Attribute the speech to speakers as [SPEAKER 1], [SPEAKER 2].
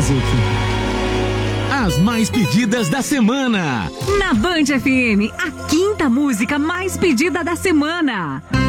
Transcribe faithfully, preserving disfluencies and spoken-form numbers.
[SPEAKER 1] Music. As mais pedidas da semana.
[SPEAKER 2] Na Band F M, a quinta música mais pedida da semana.